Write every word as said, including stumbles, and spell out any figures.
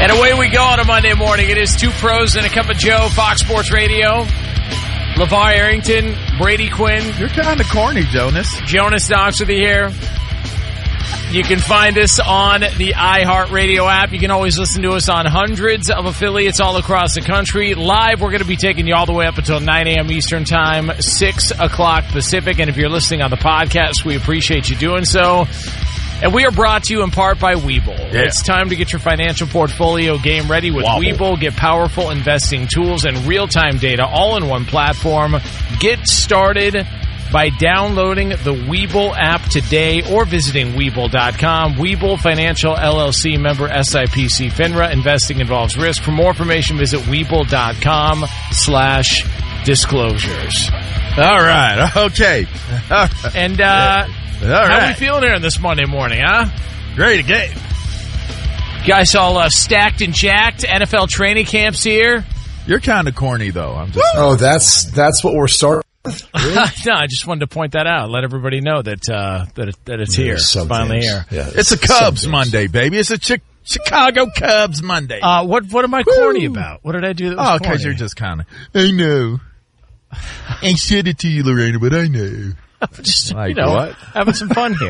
And away we go on a Monday morning. It is Two Pros and a Cup of Joe, Fox Sports Radio. LeVar Arrington, Brady Quinn. You're kind of corny, Jonas. Jonas Knox with you here. You can find us on the iHeartRadio app. You can always listen to us on hundreds of affiliates all across the country. Live, we're going to be taking you all the way up until nine a.m. Eastern Time, six o'clock Pacific. And if you're listening on the podcast, we appreciate you doing so. And we are brought to you in part by Webull. Yeah. It's time to get your financial portfolio game ready with Wobble. Webull. Get powerful investing tools and real-time data all in one platform. Get started by downloading the Webull app today or visiting Webull dot com. Webull Financial L L C, member S I P C FINRA. Investing involves risk. For more information, visit Webull dot com slash disclosures. All right. Okay. All right. And, uh... Yeah. All How right. are we feeling here this Monday morning, huh? Great game. Guys all uh, stacked and jacked. N F L training camps here. You're kind of corny, though. I'm just. Oh, that's that's what we're starting with? Really? No, I just wanted to point that out. Let everybody know that uh, that, it, that it's here. It's finally here. Yeah, it's, it's a Cubs Monday, baby. It's a Chi- Chicago Cubs Monday. Uh, what what am I Woo. corny about? What did I do that was Oh, because you're just kind of. I know. Ain't said it to you, Lorena, but I know. Just, like you know, what? having some fun here.